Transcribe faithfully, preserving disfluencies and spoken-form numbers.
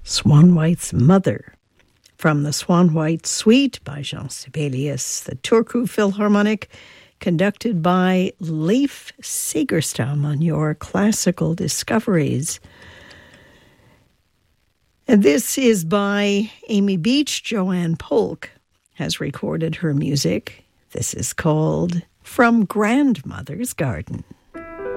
Swan White's Mother, from the Swan White Suite by Jean Sibelius, the Turku Philharmonic, conducted by Leif Segerstam on your Classical Discoveries. And this is by Amy Beach. Joanne Polk has recorded her music. This is called From Grandmother's Garden.